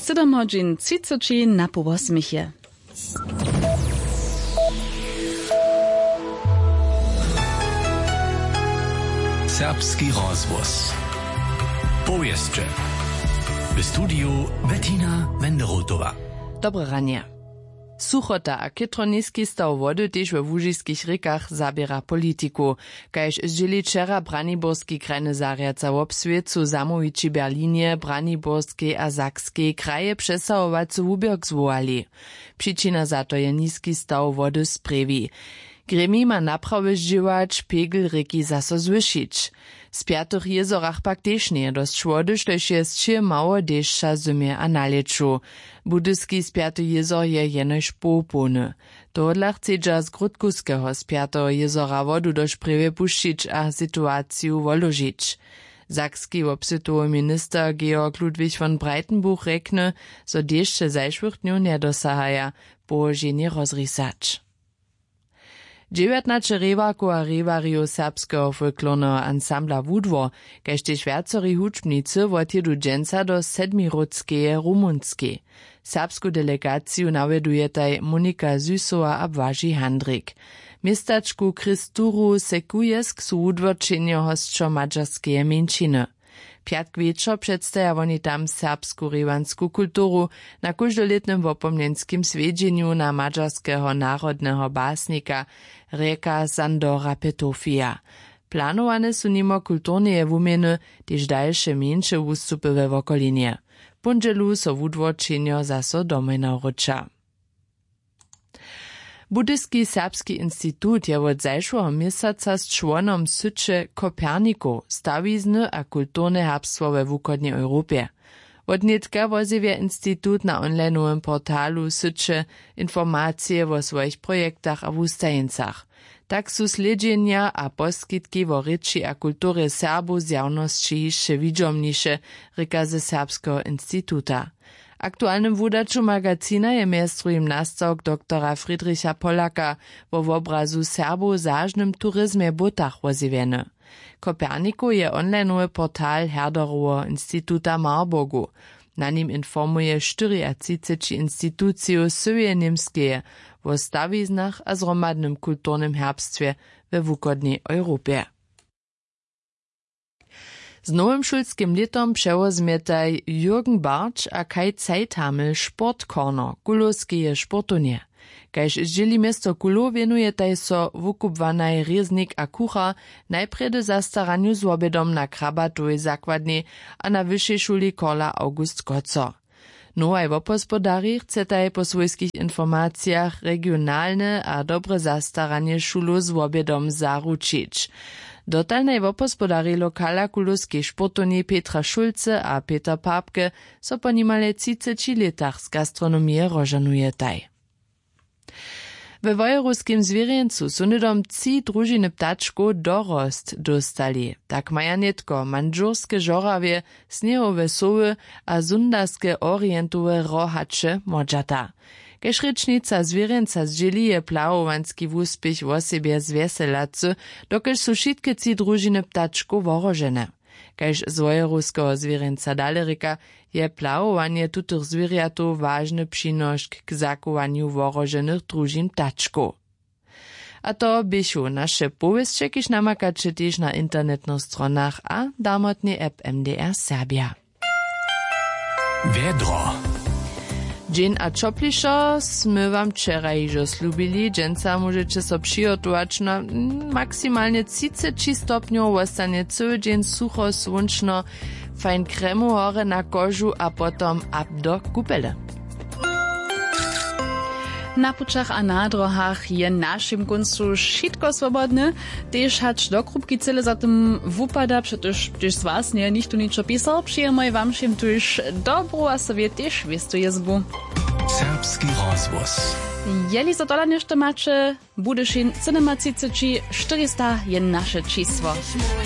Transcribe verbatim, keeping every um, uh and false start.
siedem hodin trzydzieści na pół osmich. Serbski rozgłos. Powieszcze. W studiu Bettina Wenderotowa. Dobre ranie. Suchota a kytroniski staw wody też we łużyskich rykach zabiera polityku. Kajż zdzieli wczera Braniborski krajny zariaca w obswiecu zamowici Berlinie, Braniborskie a Sakskie kraje przesahować wubierk zwołali. Przyczyna za to je niski staw wody sprewi. Gremi ma naprawy zdziłać, pegel ryki zaso zwyšić. Z piatych jezorach pak też nie dość wody, štož je zcie mało deszcza zimie a naleczu. Budyski z piatych jezor je jenož połpony. Tohodla chcedža z Grudkuskiego z piatego jezora wodu dość priewie puščić a situaciju woložić. Sakski obsytowy minister Georg Ludwig von Breitenbuch rekne, so deszcze zajszłych dniu nie dosahaja, położenie rozrysać. dziewiętnaście rewaków a rewariów serbskiego folklornego ansambla Wudwo, kaž tež viacerí hudžbníci wotjedu dženca do sedmirodskeje Rumunskie. Serbsku delegaciju naveduje taj Monika Zysova a Błażej Handrik. Miestačku Kristuru Sekujesk su wudwočenje hostčo mađarskeje menšiny. Piatk wieczor przedstawia oni tam serbsku rewansku kulturu na każdoletnym wopomnienskim swiedzieniu na mađarskiego narodnego basnika Reka Sandora Petofija. Planowane su nimo kulturneje wumieny, tež dalsze mniejsze wustupy we wokolinie. Pundzelu so wudwočenjo zaso domena ruča. Budyski Serbski Institut je od zajšłego měsaca z čłonom syče Koperniku, stawizny a kulturne herbstwo we wukodnej Europie. Od niedka wozivje institut na onlineowym portalu syče informacje o swoich projektach a wustajencach. Tak su sledźenja a poskitki wo ryči a kultury Serbu z javnosti jeszcze widomniejsze, ryka ze Serbskiego Instituta. Aktualnym wudaču magazina je miestrujem nastawk doktora Friedricha Polaka wo w obrazu Serbu zažnym turizmie butach woziwieny. Koperniku je onlineowy portal Herderowo Instituta Marburgu. Na nim informuje czterdzieści instytucje syje niemskie wo stawiznach a zromadnym kulturnym herbstwie we wukodnej Europie. Z nowym szulskim letom przewozmietaj Jürgen Bartsch a Kai Zeithamel Sportkorner, kulowskie sportonie. Kajż zdzieli miasto Kulo wienuje so wukupwanaj rieznik a kucha najpredy za staraniu z obedom na krabatowej zakładni a na wyższej szuli Korla August Koco. No a wopospodari chcetaj po swojskich informacjach regionalne a dobre zastaranie szulu z obedom zaručić. Dotalnej wopospodari lokala kulowskiej sportonie Petra Schulze a Peter Papke so po nimale trzydziestu latach z gastronomie rożanujetaj. We wojewódzkim zwierzęcu su nydom trzy drużyny ptaczków dorost dostali. Tak maja netko mandżurskie żorawie, sniehowe sowy a zundarskie orientowe rohacze modżata. Kež rečnica zwierzęca zdzieli je plawowanski wuspich w osobie zweselacy, dokelž su šitke trzy drużyny ptaczków worożene. Kež z wojeruskiego zwierzęca dalerika je plawowanie tutych zwierjatów ważny przynośk k zakowaniu worożenych drużyn ptaczków. A to byšu naše powieszcze, kiž namakače też na internetnych stronach a damotnie app M D R Serbia. Vedro. Dzień a czoplišo sme wam wczoraj jo slubili, dżęca możecie so przygotować na maksymalnie trzydzieści stopniów, ostanie cały dzień sucho, słončno, fajn kremu hore na kożu a potom ab do kupele. Na pučach a na drohach je našim koncu šitko svobodne, tež hač do krupki cele za tym wupada, przecież tež z was nie nichto ničo pisal, przyjemaj wam všim tuž dobro a sobie tež wistu jezbu. Serbski rozgłos. Jeli za tola nešto mače, budešin sedemtridsať čtyřista je naše čísło.